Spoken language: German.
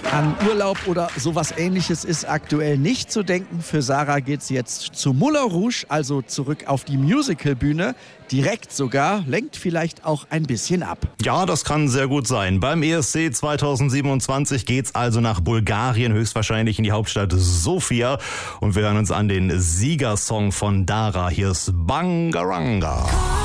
An Urlaub oder sowas Ähnliches ist aktuell nicht zu denken. Für Sarah geht's jetzt zu Moulin Rouge, also zurück auf die Musicalbühne. Direkt sogar, lenkt vielleicht auch ein bisschen ab. Ja, das kann sehr gut sein. Beim ESC 2027 geht's also nach Bulgarien, höchstwahrscheinlich in die Hauptstadt Sofia. Und wir hören uns an den Siegersong von Dara. Hier ist Bangaranga.